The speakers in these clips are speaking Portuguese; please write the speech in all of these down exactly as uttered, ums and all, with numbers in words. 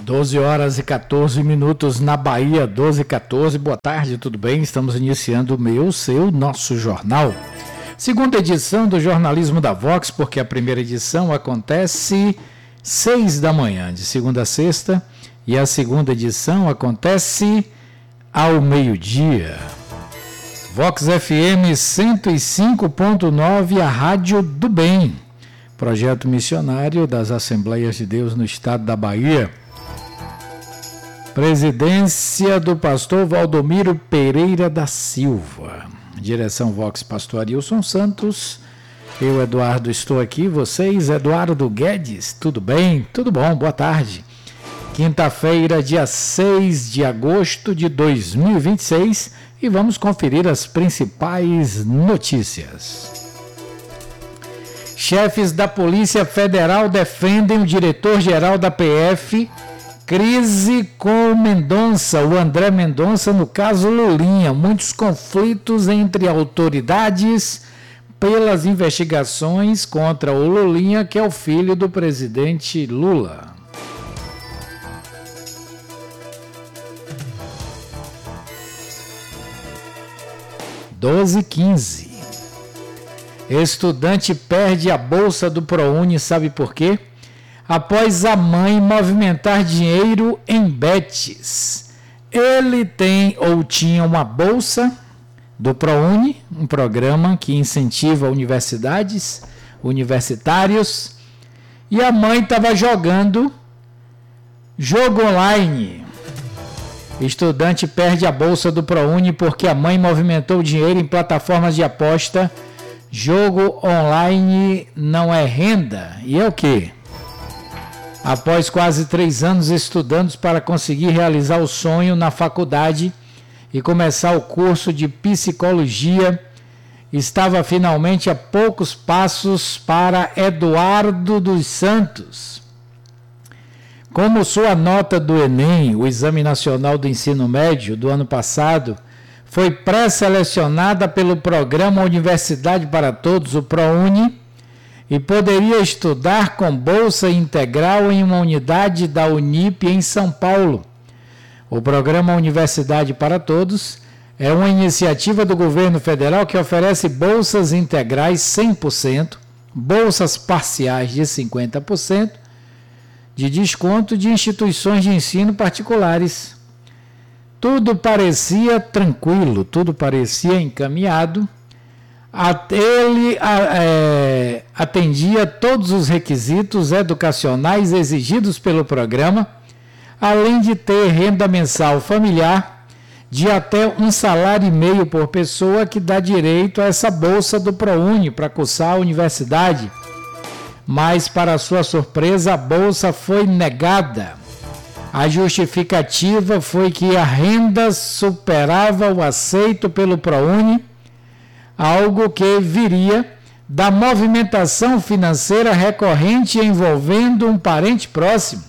doze horas e quatorze minutos na Bahia, doze e quatorze. Boa tarde, tudo bem? Estamos iniciando o meu, seu, nosso jornal. Segunda edição do Jornalismo da Vox, porque a primeira edição acontece seis da manhã, de segunda a sexta, e a segunda edição acontece ao meio-dia. Vox F M cento e cinco ponto nove, a Rádio do Bem, projeto missionário das Assembleias de Deus no estado da Bahia. Presidência do pastor Valdomiro Pereira da Silva. Direção Vox, pastor Arilson Santos. Eu, Eduardo, estou aqui. Vocês, Eduardo Guedes, tudo bem? Tudo bom, boa tarde. Quinta-feira, dia seis de agosto de dois mil e vinte e seis, e vamos conferir as principais notícias. Chefes da Polícia Federal defendem o diretor-geral da P F, crise com Mendonça, o André Mendonça, no caso Lulinha. Muitos conflitos entre autoridades pelas investigações contra o Lulinha, que é o filho do presidente Lula. doze e quinze. Estudante perde a bolsa do ProUni, sabe por quê? Após a mãe movimentar dinheiro em bets. Ele tem ou tinha uma bolsa do ProUni, um programa que incentiva universidades, universitários, e a mãe estava jogando jogo online. Estudante perde a bolsa do ProUni porque a mãe movimentou dinheiro em plataformas de aposta. Jogo online não é renda. E é o quê? Após quase três anos estudando para conseguir realizar o sonho na faculdade e começar o curso de psicologia, estava finalmente a poucos passos para Eduardo dos Santos. Como sua nota do Enem, o Exame Nacional do Ensino Médio, do ano passado, foi pré-selecionada pelo programa Universidade para Todos, o ProUni, e poderia estudar com bolsa integral em uma unidade da Unip em São Paulo. O programa Universidade para Todos é uma iniciativa do governo federal que oferece bolsas integrais cem por cento, bolsas parciais de cinquenta por cento, de desconto de instituições de ensino particulares. Tudo parecia tranquilo, tudo parecia encaminhado. Ele é, atendia todos os requisitos educacionais exigidos pelo programa, além de ter renda mensal familiar de até um salário e meio por pessoa, que dá direito a essa bolsa do ProUni para cursar a universidade. Mas, para sua surpresa, a bolsa foi negada. A justificativa foi que a renda superava o aceito pelo ProUni, algo que viria da movimentação financeira recorrente envolvendo um parente próximo.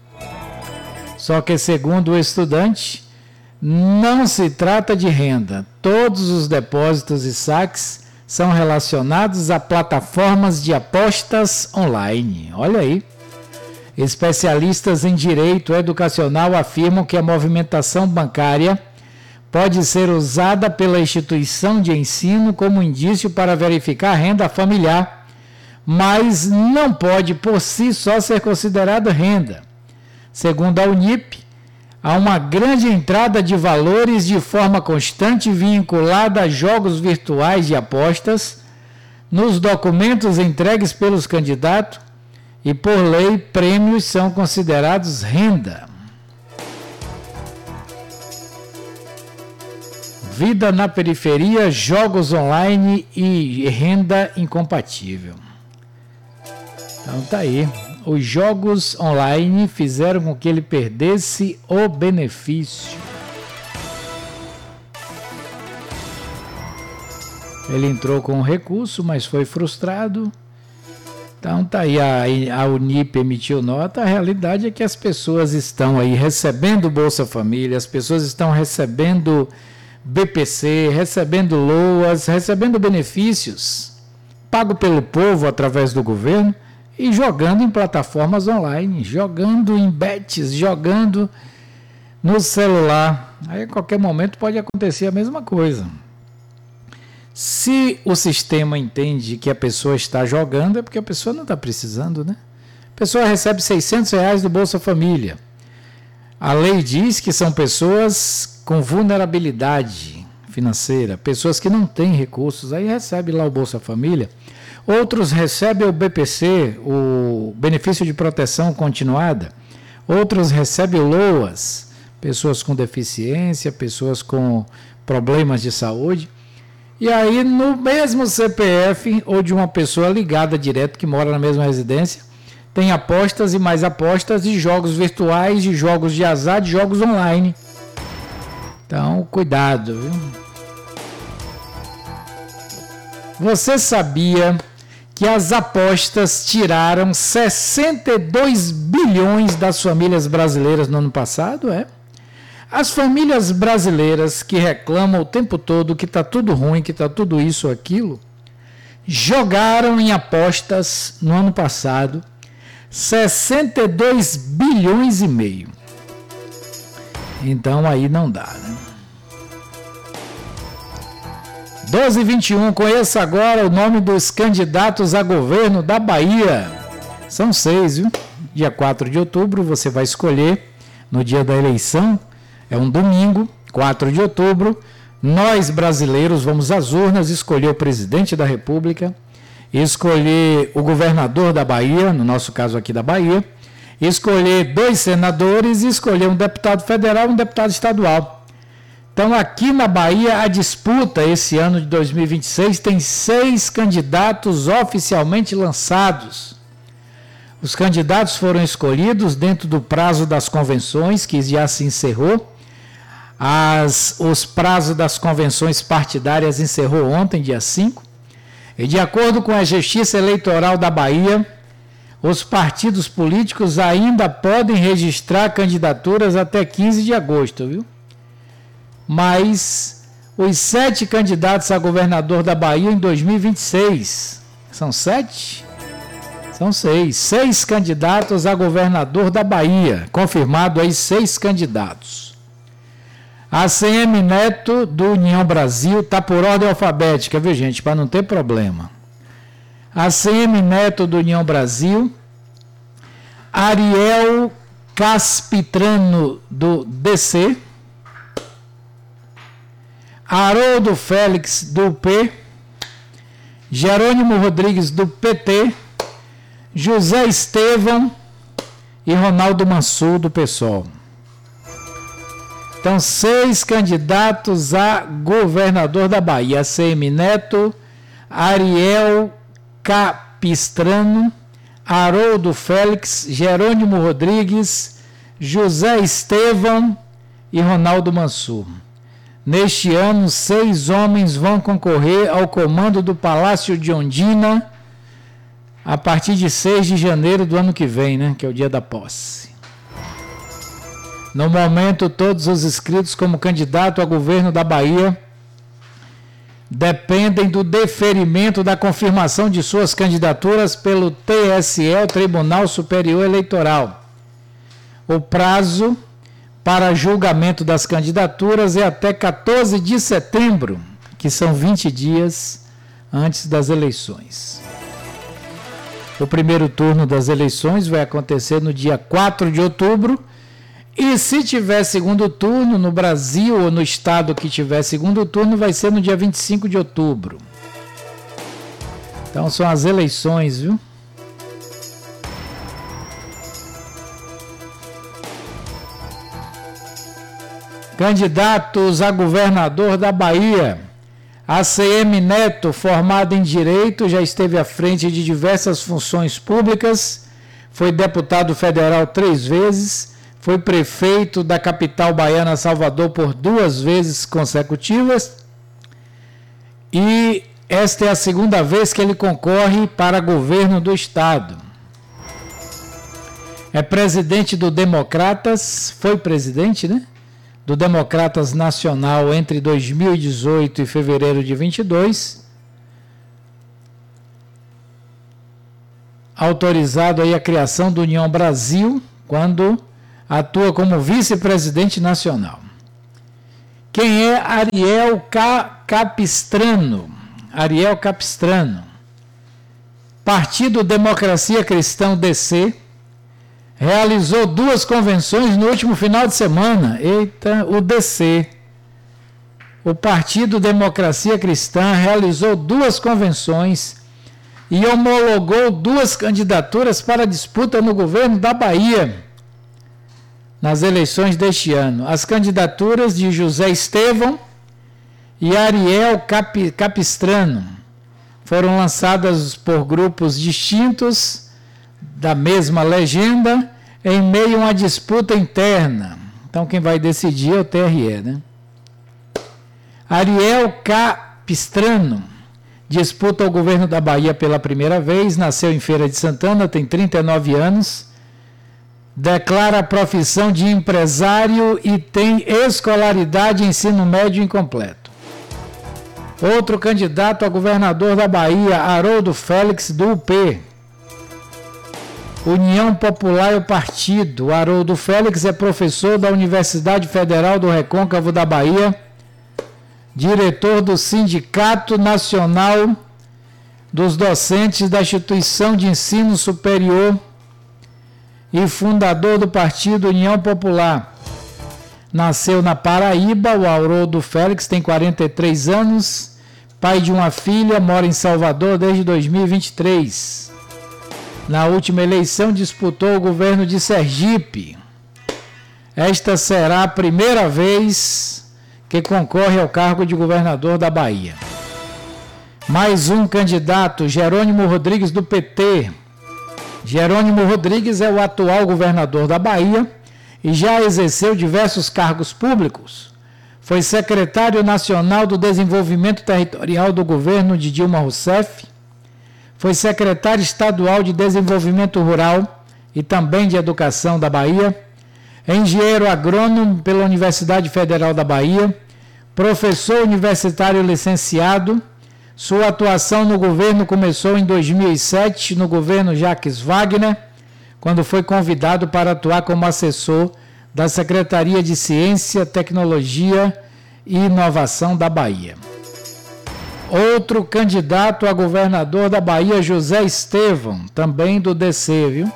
Só que, segundo o estudante, não se trata de renda. Todos os depósitos e saques são relacionados a plataformas de apostas online. Olha aí. Especialistas em direito educacional afirmam que a movimentação bancária pode ser usada pela instituição de ensino como indício para verificar a renda familiar, mas não pode por si só ser considerada renda. Segundo a Unip, há uma grande entrada de valores de forma constante vinculada a jogos virtuais de apostas nos documentos entregues pelos candidatos, e, por lei, prêmios são considerados renda. Vida na periferia, jogos online e renda incompatível. Então tá aí. Os jogos online fizeram com que ele perdesse o benefício. Ele entrou com recurso, mas foi frustrado. Então tá aí, a, a Unip emitiu nota. A realidade é que as pessoas estão aí recebendo Bolsa Família, as pessoas estão recebendo B P C, recebendo LOAS, recebendo benefícios pago pelo povo através do governo, e jogando em plataformas online, jogando em bets, jogando no celular. Aí a qualquer momento pode acontecer a mesma coisa. Se o sistema entende que a pessoa está jogando, é porque a pessoa não está precisando, né? A pessoa recebe seiscentos reais do Bolsa Família. A lei diz que são pessoas com vulnerabilidade financeira, pessoas que não têm recursos, aí recebe lá o Bolsa Família. Outros recebem o B P C, o Benefício de Proteção Continuada. Outros recebem o LOAS, pessoas com deficiência, pessoas com problemas de saúde. E aí, no mesmo C P F, ou de uma pessoa ligada direto, que mora na mesma residência, tem apostas e mais apostas de jogos virtuais, de jogos de azar, de jogos online. Então, cuidado, viu? Você sabia que as apostas tiraram sessenta e dois bilhões das famílias brasileiras no ano passado? É. As famílias brasileiras que reclamam o tempo todo que está tudo ruim, que está tudo isso ou aquilo, jogaram em apostas no ano passado sessenta e dois bilhões e meio. Então aí não dá, né? doze e vinte e um, conheça agora o nome dos candidatos a governo da Bahia. São seis, viu? Dia quatro de outubro você vai escolher, no dia da eleição, é um domingo, quatro de outubro, nós brasileiros vamos às urnas escolher o presidente da República, escolher o governador da Bahia, no nosso caso aqui da Bahia, escolher dois senadores e escolher um deputado federal e um deputado estadual. Então, aqui na Bahia, a disputa esse ano de dois mil e vinte e seis tem seis candidatos oficialmente lançados. Os candidatos foram escolhidos dentro do prazo das convenções, que já se encerrou. As, os prazos das convenções partidárias encerrou ontem, dia cinco. E de acordo com a Justiça Eleitoral da Bahia, os partidos políticos ainda podem registrar candidaturas até quinze de agosto, viu? Mas os sete candidatos a governador da Bahia em dois mil e vinte e seis, são sete? São seis. Seis candidatos a governador da Bahia, confirmado aí seis candidatos. A C M Neto, do União Brasil, está por ordem alfabética, viu, gente? Para não ter problema. A C M Neto, do União Brasil. Ariel Caspitrano, do D C. Haroldo Félix, do P. Jerônimo Rodrigues, do P T. José Estevão e Ronaldo Mansur, do PSOL. Então, seis candidatos a governador da Bahia. A C M Neto, Ariel Capistrano, Haroldo Félix, Jerônimo Rodrigues, José Estevão e Ronaldo Mansur. Neste ano, seis homens vão concorrer ao comando do Palácio de Ondina a partir de seis de janeiro do ano que vem, né, que é o dia da posse. No momento, todos os inscritos como candidato a governo da Bahia dependem do deferimento da confirmação de suas candidaturas pelo T S E, o Tribunal Superior Eleitoral. O prazo para julgamento das candidaturas é até quatorze de setembro, que são vinte dias antes das eleições. O primeiro turno das eleições vai acontecer no dia quatro de outubro, e se tiver segundo turno no Brasil ou no estado que tiver segundo turno, vai ser no dia vinte e cinco de outubro. Então são as eleições, viu? Candidatos a governador da Bahia. A C M Neto, formado em Direito, já esteve à frente de diversas funções públicas, foi deputado federal três vezes, foi prefeito da capital baiana, Salvador, por duas vezes consecutivas, e esta é a segunda vez que ele concorre para governo do estado. É presidente do Democratas, foi presidente, né? Do Democratas Nacional entre dois mil e dezoito e fevereiro de vinte e dois. autorizado aí a criação do União Brasil, quando atua como vice-presidente nacional. Quem é Ariel Capistrano? Ariel Capistrano. Partido Democracia Cristã, D C, realizou duas convenções no último final de semana. Eita, o D C. O Partido Democracia Cristã realizou duas convenções e homologou duas candidaturas para disputa no governo da Bahia nas eleições deste ano. As candidaturas de José Estevão e Ariel Cap, Capistrano foram lançadas por grupos distintos da mesma legenda em meio a uma disputa interna. Então quem vai decidir é o T R E, né? Ariel Capistrano disputa o governo da Bahia pela primeira vez, nasceu em Feira de Santana, tem trinta e nove anos, declara a profissão de empresário e tem escolaridade em ensino médio incompleto. Outro candidato a governador da Bahia, Haroldo Félix, do U P. União Popular é o partido. Haroldo Félix é professor da Universidade Federal do Recôncavo da Bahia, diretor do Sindicato Nacional dos Docentes da Instituição de Ensino Superior e fundador do partido União Popular. Nasceu na Paraíba, o Haroldo Félix tem quarenta e três anos, pai de uma filha, mora em Salvador desde dois mil e vinte e três. Na última eleição disputou o governo de Sergipe. Esta será a primeira vez que concorre ao cargo de governador da Bahia. Mais um candidato, Jerônimo Rodrigues, do P T. Jerônimo Rodrigues é o atual governador da Bahia e já exerceu diversos cargos públicos. Foi secretário nacional do Desenvolvimento Territorial do governo de Dilma Rousseff, foi secretário estadual de Desenvolvimento Rural e também de Educação da Bahia, engenheiro agrônomo pela Universidade Federal da Bahia, professor universitário licenciado. Sua atuação no governo começou em dois mil e sete, no governo Jacques Wagner, quando foi convidado para atuar como assessor da Secretaria de Ciência, Tecnologia e Inovação da Bahia. Outro candidato a governador da Bahia, José Estevão, também do D C, viu?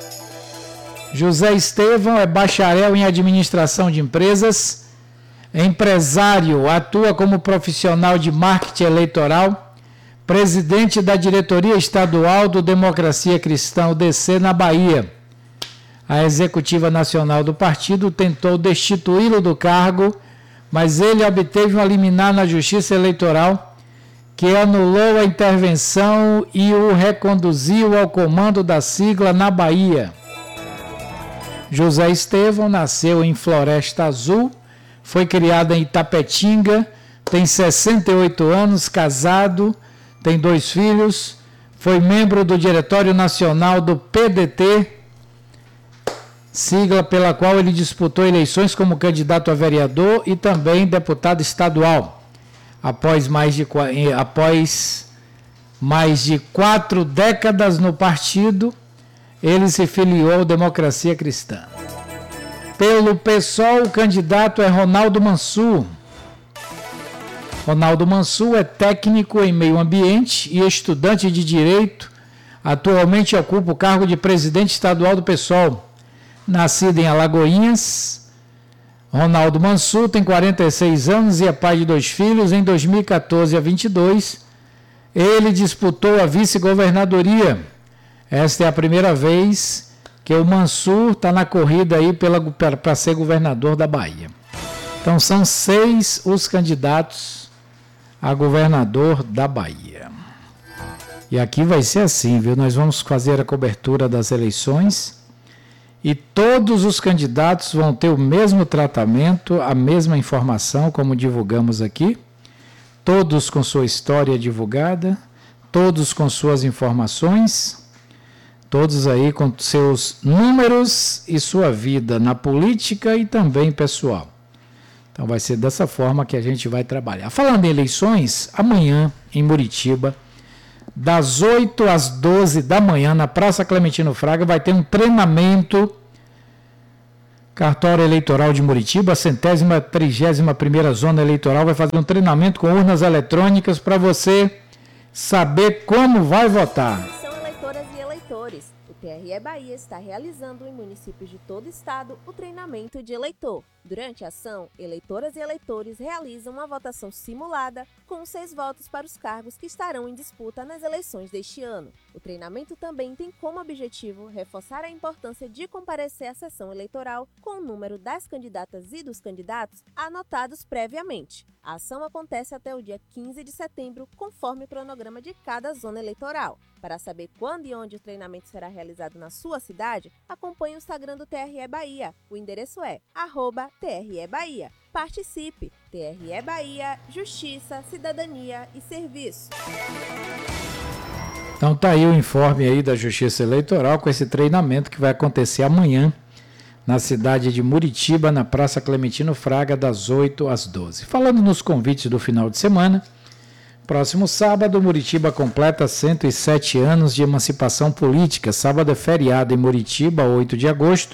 José Estevão é bacharel em administração de empresas, empresário, atua como profissional de marketing eleitoral, presidente da diretoria estadual do Democracia Cristã, o D C, na Bahia. A executiva nacional do partido tentou destituí-lo do cargo, mas ele obteve uma liminar na Justiça Eleitoral que anulou a intervenção e o reconduziu ao comando da sigla na Bahia. José Estevão nasceu em Floresta Azul, foi criado em Itapetinga, tem sessenta e oito anos, casado, tem dois filhos, foi membro do Diretório Nacional do P D T, sigla pela qual ele disputou eleições como candidato a vereador e também deputado estadual. Após mais de, após mais de quatro décadas no partido, ele se filiou à Democracia Cristã. Pelo PSOL, o candidato é Ronaldo Mansur. Ronaldo Mansur é técnico em meio ambiente e estudante de direito. Atualmente ocupa o cargo de presidente estadual do PSOL. Nascido em Alagoinhas, Ronaldo Mansur tem quarenta e seis anos e é pai de dois filhos. Em dois mil e quatorze a vinte e dois, ele disputou a vice-governadoria. Esta é a primeira vez que o Mansur está na corrida aí para ser governador da Bahia. Então são seis os candidatos a governador da Bahia. E aqui vai ser assim, viu? Nós vamos fazer a cobertura das eleições e todos os candidatos vão ter o mesmo tratamento, a mesma informação, como divulgamos aqui, todos com sua história divulgada, todos com suas informações, todos aí com seus números e sua vida na política e também pessoal. Então vai ser dessa forma que a gente vai trabalhar. Falando em eleições, amanhã em Muritiba, das oito às doze da manhã, na Praça Clementino Fraga, vai ter um treinamento. Cartório Eleitoral de Muritiba, a centésima, trigésima primeira zona eleitoral, vai fazer um treinamento com urnas eletrônicas para você saber como vai votar. São eleitoras e eleitores. O T R E Bahia está realizando em municípios de todo o estado o treinamento de eleitor. Durante a ação, eleitoras e eleitores realizam uma votação simulada com seis votos para os cargos que estarão em disputa nas eleições deste ano. O treinamento também tem como objetivo reforçar a importância de comparecer à sessão eleitoral com o número das candidatas e dos candidatos anotados previamente. A ação acontece até o dia quinze de setembro, conforme o cronograma de cada zona eleitoral. Para saber quando e onde o treinamento será realizado na sua cidade, acompanhe o Instagram do T R E Bahia. O endereço é arroba T R E Bahia. Participe! T R E Bahia, Justiça, Cidadania e Serviço. Então tá aí o informe aí da Justiça Eleitoral com esse treinamento que vai acontecer amanhã na cidade de Muritiba, na Praça Clementino Fraga, das oito às doze. Falando nos convites do final de semana, próximo sábado, Muritiba completa cento e sete anos de emancipação política. Sábado é feriado em Muritiba, oito de agosto.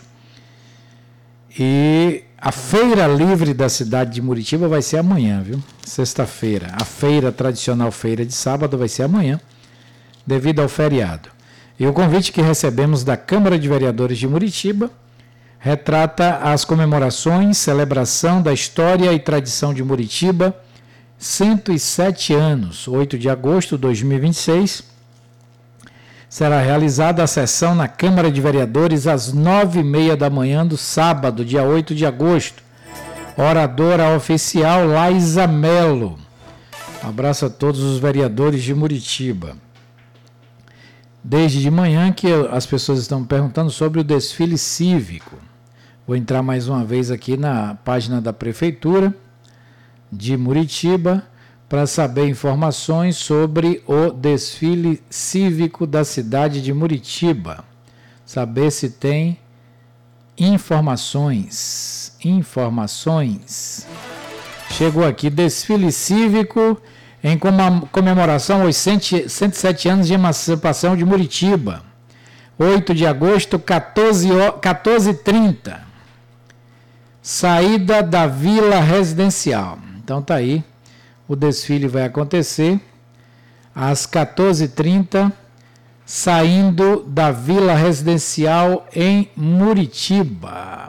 E a Feira Livre da cidade de Muritiba vai ser amanhã, viu? Sexta-feira. A feira, a tradicional feira de sábado, vai ser amanhã, devido ao feriado. E o convite que recebemos da Câmara de Vereadores de Muritiba retrata as comemorações, celebração da história e tradição de Muritiba, cento e sete anos, oito de agosto de dois mil e vinte e seis. Será realizada a sessão na Câmara de Vereadores às nove e meia da manhã do sábado, dia oito de agosto. Oradora oficial Laísa Melo. Um abraço a todos os vereadores de Muritiba. Desde de manhã que as pessoas estão perguntando sobre o desfile cívico. Vou entrar mais uma vez aqui na página da Prefeitura de Muritiba para saber informações sobre o desfile cívico da cidade de Muritiba. Saber se tem informações. Informações. Chegou aqui, desfile cívico em comemoração aos cento e sete anos de emancipação de Muritiba. oito de agosto, quatorze e trinta. Saída da Vila Residencial. Então tá aí. O desfile vai acontecer às quatorze e trinta, saindo da Vila Residencial em Muritiba.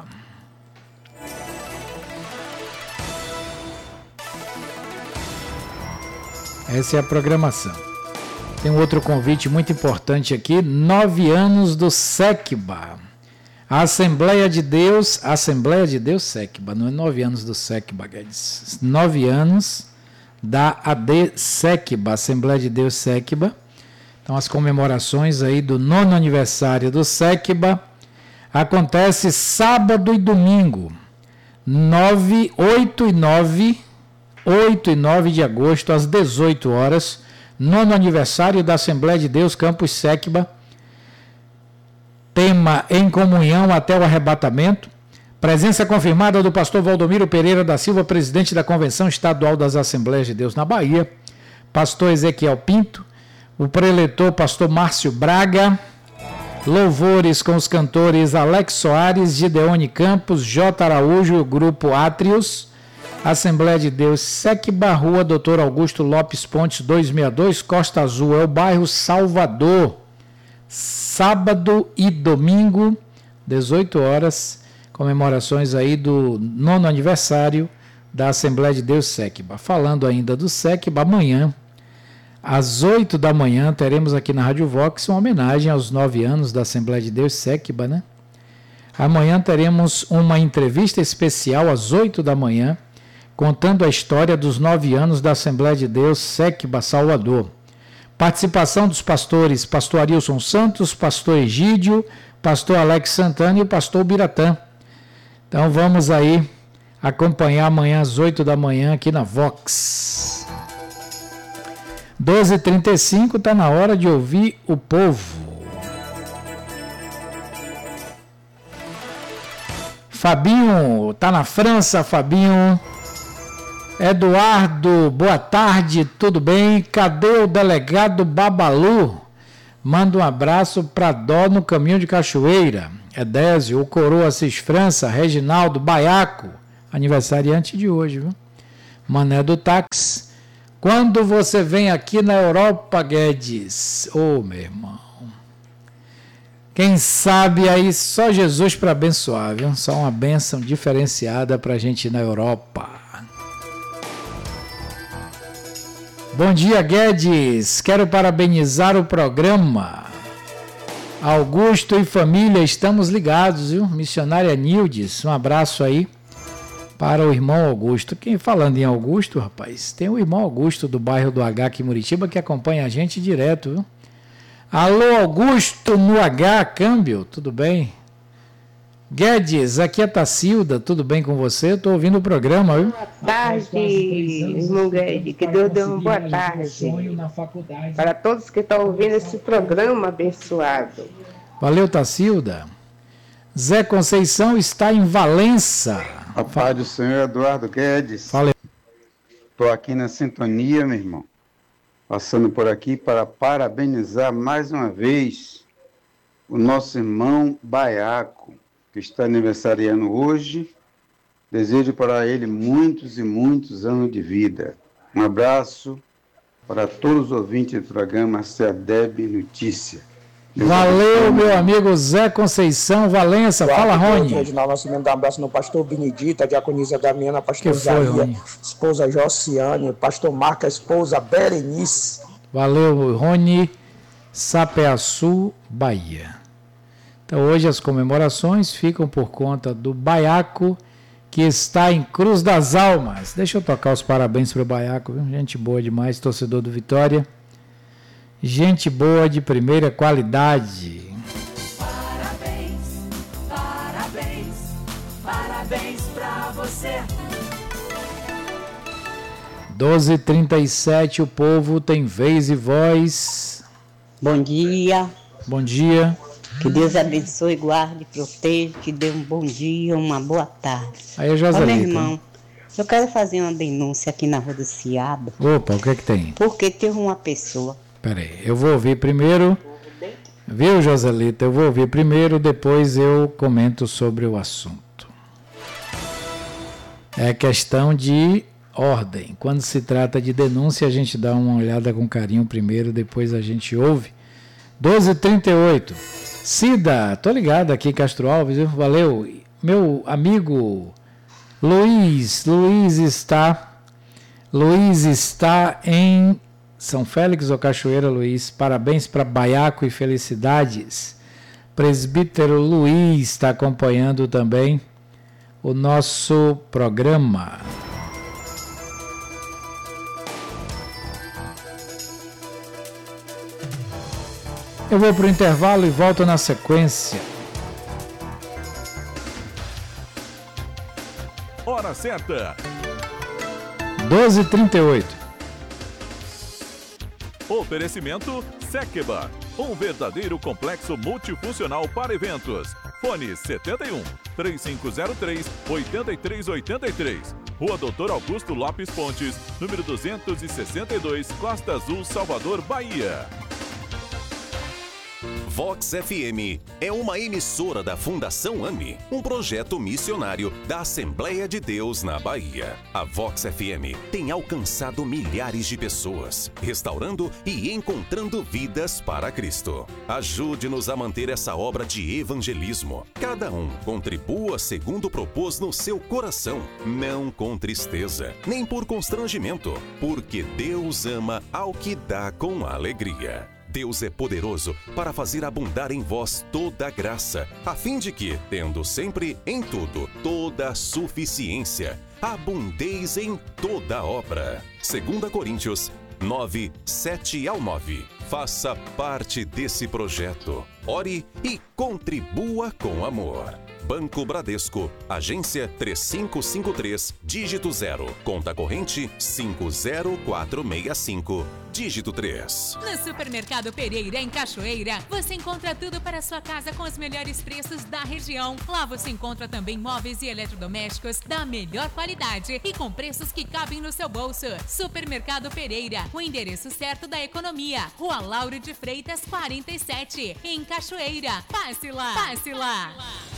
Essa é a programação. Tem um outro convite muito importante aqui, nove anos do SECBA. A Assembleia de Deus, Assembleia de Deus SECBA, não é nove anos do SECBA, Guedes. Nove anos da A D SECBA, Assembleia de Deus SECBA. Então as comemorações aí do nono aniversário do SECBA acontece sábado e domingo, nove, oito e nove, oito e nove de agosto, às dezoito horas, nono aniversário da Assembleia de Deus Campus SECBA. Tema em comunhão até o arrebatamento. Presença confirmada do pastor Valdomiro Pereira da Silva, presidente da Convenção Estadual das Assembleias de Deus na Bahia, pastor Ezequiel Pinto, o preletor pastor Márcio Braga, louvores com os cantores Alex Soares, Gideone Campos, J. Araújo, grupo Átrios, Assembleia de Deus SECBA, Rua doutor Augusto Lopes Pontes, duzentos e sessenta e dois, Costa Azul, é o bairro Salvador. Sábado e domingo, dezoito horas, comemorações aí do nono aniversário da Assembleia de Deus SECBA. Falando ainda do SECBA, amanhã, às oito da manhã, teremos aqui na Rádio Vox uma homenagem aos nove anos da Assembleia de Deus SECBA, né? Amanhã teremos uma entrevista especial às oito da manhã, contando a história dos nove anos da Assembleia de Deus SECBA Salvador. Participação dos pastores pastor Arilson Santos, pastor Egídio, pastor Alex Santana e o pastor Biratã. Então vamos aí acompanhar amanhã às oito da manhã aqui na Vox. doze e trinta e cinco, está na hora de ouvir o povo. Fabinho, tá na França, Fabinho. Eduardo, boa tarde, tudo bem? Cadê o delegado Babalu? Manda um abraço para Dó no Caminho de Cachoeira. Edésio, o Coroa Assis França, Reginaldo, Baiaco, aniversariante de hoje, viu? Mané do Táxi. Quando você vem aqui na Europa, Guedes? Ô, oh, meu irmão. Quem sabe aí só Jesus para abençoar, viu? Só uma bênção diferenciada para a gente ir na Europa. Bom dia, Guedes. Quero parabenizar o programa. Augusto e família, estamos ligados, viu? Missionária Nildes, um abraço aí para o irmão Augusto. Quem falando em Augusto, rapaz, tem o irmão Augusto do bairro do H aqui em Muritiba que acompanha a gente direto, viu? Alô, Augusto no H, câmbio, tudo bem? Guedes, aqui é Tacilda, tudo bem com você? Estou ouvindo o programa, viu? Boa tarde, irmão Guedes, que Deus dê uma boa tarde para todos que estão ouvindo esse programa abençoado. Valeu, Tacilda. Zé Conceição está em Valença. A paz do Senhor, Eduardo Guedes. Valeu. Estou aqui na sintonia, meu irmão. Passando por aqui para parabenizar mais uma vez o nosso irmão Baiaco, que está aniversariando hoje. Desejo para ele muitos e muitos anos de vida. Um abraço para todos os ouvintes do programa Cedeb Notícia. Valeu, meu amigo Zé Conceição, Valença. Fala, Rony. Reginaldo Nascimento, dá um abraço no pastor Benedito, a diaconisa Damiana, pastor Que foi, Zaria, esposa Josiane, pastor Marca, esposa Berenice. Valeu, Rony, Sapeaçu, Bahia. Então, hoje as comemorações ficam por conta do Baiaco, que está em Cruz das Almas. Deixa eu tocar os parabéns para o Baiaco, viu? Gente boa demais, torcedor do Vitória. Gente boa de primeira qualidade. Parabéns, parabéns, parabéns pra você. doze e trinta e sete, o povo tem vez e voz. Bom dia. Bom dia. Que Deus abençoe, guarde, proteja, te dê um bom dia, uma boa tarde. Aí, Joselita. Ô, meu irmão, eu quero fazer uma denúncia aqui na Rua do Ciaba. Opa, o que é que tem? Porque teve uma pessoa. Peraí, eu vou ouvir primeiro. Viu, Joselita? Eu vou ouvir primeiro, depois eu comento sobre o assunto. É questão de ordem. Quando se trata de denúncia, a gente dá uma olhada com carinho primeiro, depois a gente ouve. doze e trinta e oito. Cida, tô ligado aqui, Castro Alves, viu? Valeu. Meu amigo Luiz, Luiz está, Luiz está em São Félix ou Cachoeira, Luiz. Parabéns para Baiaco e felicidades. Presbítero Luiz está acompanhando também o nosso programa. Eu vou para o intervalo e volto na sequência. Hora certa. doze e trinta e oito. Oferecimento Sekeba, um verdadeiro complexo multifuncional para eventos. Fone setenta e um, três cinco zero três, oito três oito três. Rua Doutor Augusto Lopes Pontes, número duzentos e sessenta e dois, Costa Azul, Salvador, Bahia. Vox F M é uma emissora da Fundação AMI, um projeto missionário da Assembleia de Deus na Bahia. A Vox F M tem alcançado milhares de pessoas, restaurando e encontrando vidas para Cristo. Ajude-nos a manter essa obra de evangelismo. Cada um contribua segundo propôs no seu coração, não com tristeza, nem por constrangimento, porque Deus ama ao que dá com alegria. Deus é poderoso para fazer abundar em vós toda a graça, a fim de que, tendo sempre em tudo toda a suficiência, abundeis em toda obra. Segunda Coríntios nove, sete ao nove. Faça parte desse projeto. Ore e contribua com amor. Banco Bradesco, agência três cinco cinco três, dígito zero, conta corrente cinco zero quatro seis cinco, dígito três. No Supermercado Pereira, em Cachoeira, você encontra tudo para a sua casa com os melhores preços da região. Lá você encontra também móveis e eletrodomésticos da melhor qualidade e com preços que cabem no seu bolso. Supermercado Pereira, o endereço certo da economia. Rua Lauro de Freitas, quarenta e sete, em Cachoeira. Passe lá, passe lá.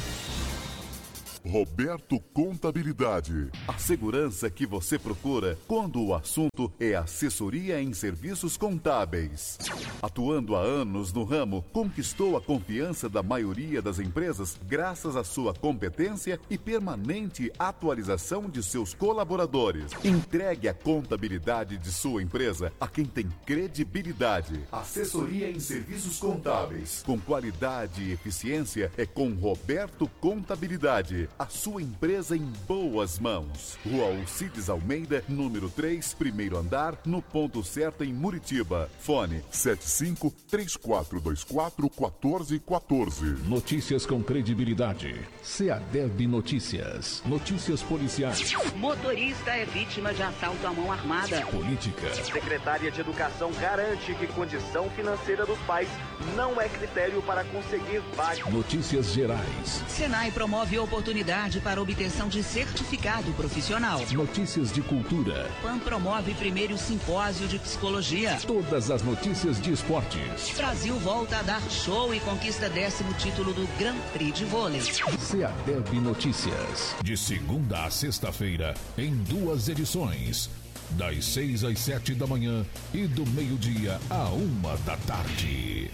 Roberto Contabilidade. A segurança que você procura quando o assunto é assessoria em serviços contábeis. Atuando há anos no ramo, conquistou a confiança da maioria das empresas graças à sua competência e permanente atualização de seus colaboradores. Entregue a contabilidade de sua empresa a quem tem credibilidade. Assessoria em serviços contábeis, com qualidade e eficiência, é com Roberto Contabilidade. A sua empresa em boas mãos. Rua Alcides Almeida, número três, primeiro andar, no ponto certo em Muritiba. Fone sete cinco três quatro dois quatro um quatro um quatro. Notícias com credibilidade. SEADEB Notícias. Notícias policiais. Motorista é vítima de assalto à mão armada. Política. Secretária de Educação garante que condição financeira dos pais não é critério para conseguir vaga. Notícias gerais. Senai promove oportunidade para obtenção de certificado profissional. Notícias de cultura. P A N promove primeiro simpósio de psicologia. Todas as notícias de esportes. Brasil volta a dar show e conquista décimo título do Grand Prix de vôlei. SEADEB Notícias. De segunda a sexta-feira, em duas edições. Das seis às sete da manhã e do meio-dia a uma da tarde.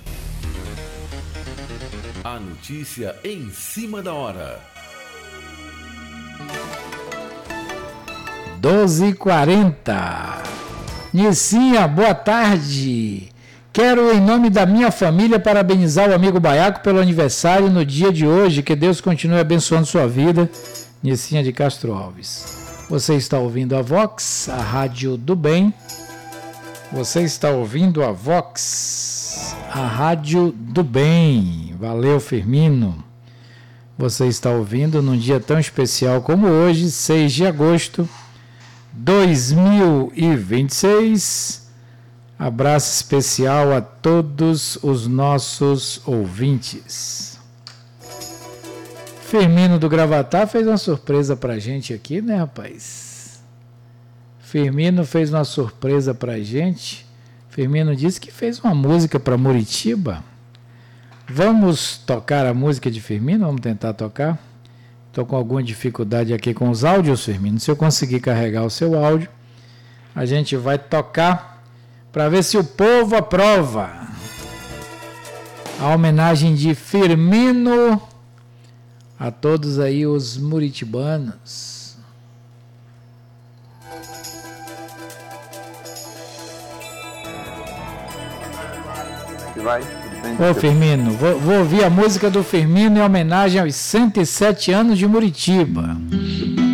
A notícia em cima da hora. doze e quarenta. Nicinha, boa tarde. Quero, em nome da minha família, parabenizar o amigo Baiaco pelo aniversário no dia de hoje. Que Deus continue abençoando sua vida. Nicinha de Castro Alves. Você está ouvindo a Vox, a Rádio do Bem. Você está ouvindo a Vox, a Rádio do Bem. Valeu, Firmino. Você está ouvindo num dia tão especial como hoje, seis de agosto de dois mil e vinte e seis. Abraço especial a todos os nossos ouvintes. Firmino do Gravatá fez uma surpresa pra gente aqui, né, rapaz? Firmino fez uma surpresa pra gente. Firmino disse que fez uma música para Muritiba. Vamos tocar a música de Firmino? Vamos tentar tocar? Estou com alguma dificuldade aqui com os áudios, Firmino. Se eu conseguir carregar o seu áudio, a gente vai tocar para ver se o povo aprova. A homenagem de Firmino a todos aí os muritibanos. Vai. Ô Firmino, vou, vou ouvir a música do Firmino em homenagem aos cento e sete anos de Muritiba.